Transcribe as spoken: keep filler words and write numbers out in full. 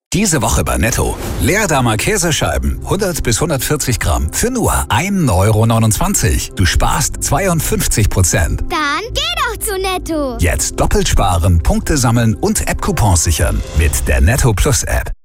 Diese Woche bei Netto. Leerdamer Käsescheiben, hundert bis hundertvierzig Gramm, für nur ein Euro neunundzwanzig. Du sparst zweiundfünfzig Prozent. Dann geh doch zu Netto. Jetzt doppelt sparen, Punkte sammeln und App-Coupons sichern. Mit der Netto Plus App.